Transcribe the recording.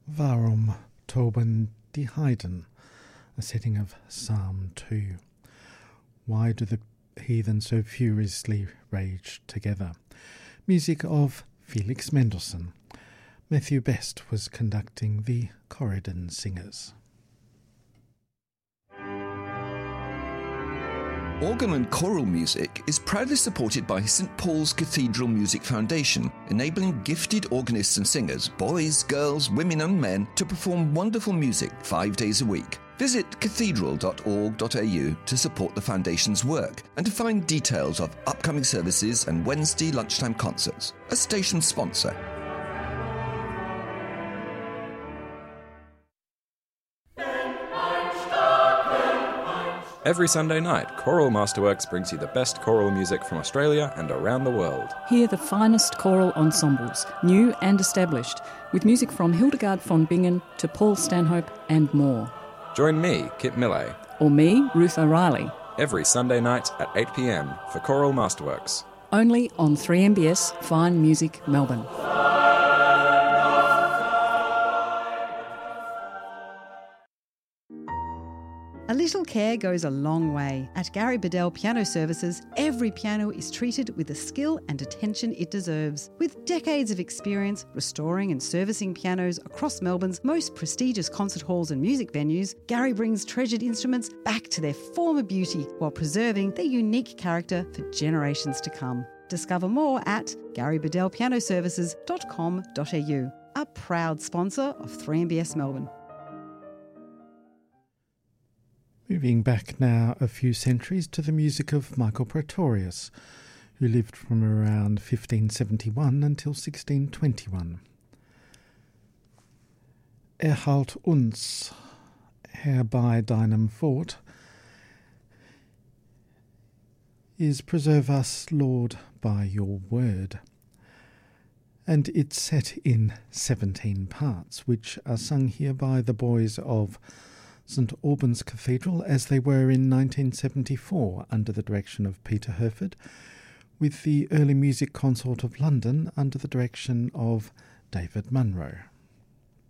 Waarom toben die Heiden, a setting of Psalm 2. Why do the heathen so furiously rage together? Music of Felix Mendelssohn. Matthew Best was conducting the Corridon Singers. Organ and choral music is proudly supported by St Paul's Cathedral Music Foundation, enabling gifted organists and singers, boys, girls, women and men, to perform wonderful music 5 days a week. Visit cathedral.org.au to support the Foundation's work and to find details of upcoming services and Wednesday lunchtime concerts. A station sponsor. Every Sunday night, Choral Masterworks brings you the best choral music from Australia and around the world. Hear the finest choral ensembles, new and established, with music from Hildegard von Bingen to Paul Stanhope and more. Join me, Kit Millay. Or me, Ruth O'Reilly. Every Sunday night at 8 p.m. for Choral Masterworks. Only on 3MBS Fine Music Melbourne. A little care goes a long way. At Gary Bedell Piano Services, every piano is treated with the skill and attention it deserves. With decades of experience restoring and servicing pianos across Melbourne's most prestigious concert halls and music venues, Gary brings treasured instruments back to their former beauty while preserving their unique character for generations to come. Discover more at garybedellpianoservices.com.au, a proud sponsor of 3MBS Melbourne. Moving back now a few centuries to the music of Michael Praetorius, who lived from around 1571 until 1621. Erhalt uns, Herr bei deinem Wort, is preserve us, Lord, by your word. And it's set in 17 parts, which are sung here by the boys of St Albans Cathedral as they were in 1974 under the direction of Peter Herford, with the Early Music Consort of London under the direction of David Munro.